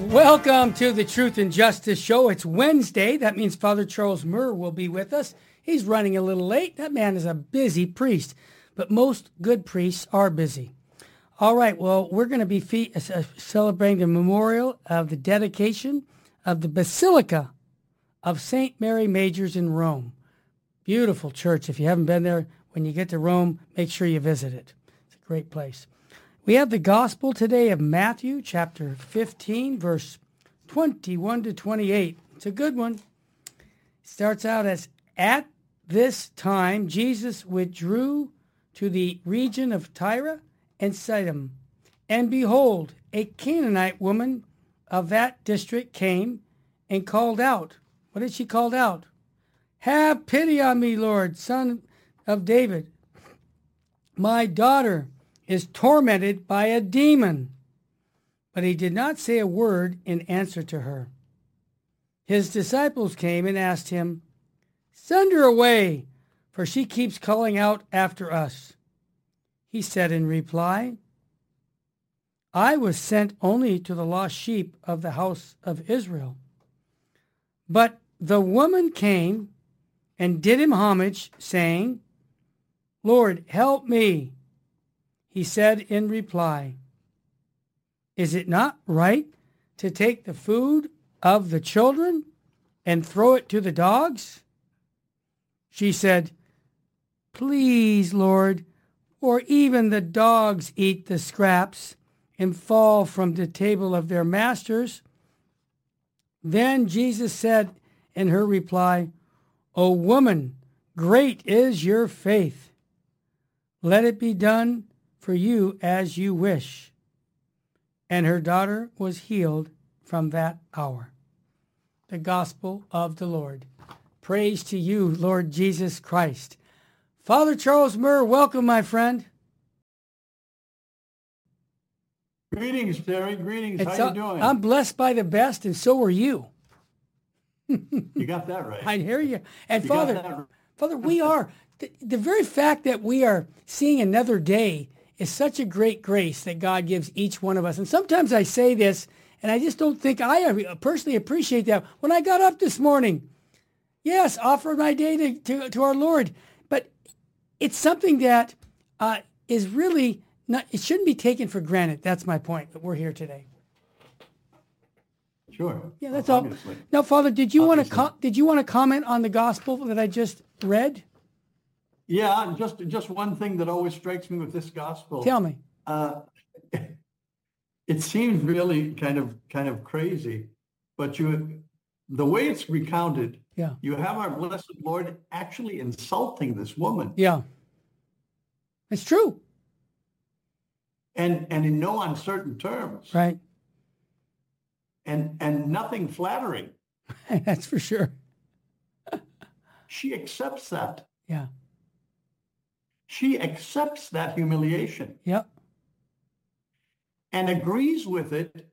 Welcome to the Truth and Justice Show. It's Wednesday. That means Father Charles Murr will be with us. He's running a little late. That man is a busy priest, but most good priests are busy. All right, well, we're going to be celebrating the memorial of the dedication of the Basilica of St. Mary Majors in Rome. Beautiful church. If you haven't been there, when you get to Rome, make sure you visit it. It's a great place. We have the gospel today of Matthew chapter 15, verse 21 to 28. It's a good one. It starts out as, "At this time, Jesus withdrew to the region of Tyre and Sidon. And behold, a Canaanite woman of that district came and called out." What did she call out? "Have pity on me, Lord, Son of David. My daughter is tormented by a demon." But he did not say a word in answer to her. His disciples came and asked him, "Send her away, for she keeps calling out after us." He said in reply, "I was sent only to the lost sheep of the house of Israel." But the woman came and did him homage, saying, "Lord, help me." He said in reply, "Is it not right to take the food of the children and throw it to the dogs?" She said, "Please, Lord, for even the dogs eat the scraps and fall from the table of their masters." Then Jesus said in her reply, "O woman, great is your faith. Let it be done for you as you wish." And her daughter was healed from that hour. The gospel of the Lord. Praise to you, Lord Jesus Christ. Father Charles Murr, welcome, my friend. Greetings, Terry. Greetings. How you doing? I'm blessed by the best, and so are you. You got that right. I hear you. And Father, we are, the very fact that we are seeing another day is such a great grace that God gives each one of us. And sometimes I say this, and I just don't think I personally appreciate that. When I got up this morning, yes, offered my day to our Lord, but it's something that is really not, it shouldn't be taken for granted. That's my point, that we're here today. Sure. Yeah, that's all. Now, Father, did you want to comment on the gospel that I just read? Yeah, just one thing that always strikes me with this gospel. Tell me. It seems really kind of crazy, but the way it's recounted, yeah, you have our blessed Lord actually insulting this woman. Yeah, it's true. And in no uncertain terms. Right. And nothing flattering. That's for sure. She accepts that. Yeah. She accepts that humiliation. Yep. And agrees with it